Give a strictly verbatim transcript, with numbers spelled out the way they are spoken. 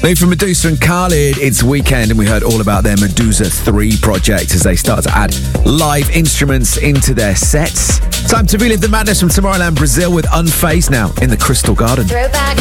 New from Medusa and Khalid, it's Weekend, and we heard all about their Medusa three project as they start to add live instruments into their sets. Time to relive the madness from Tomorrowland Brazil with Unfazed now in the Crystal Garden. Throwback